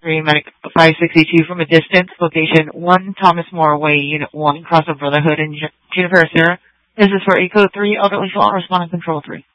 3, Medic 562 from a distance, location 1 Thomas More Way, Unit 1, Cross of Brotherhood in Juniper, Sierra. This is for Eco 3, Elderly Fall, responding control 3.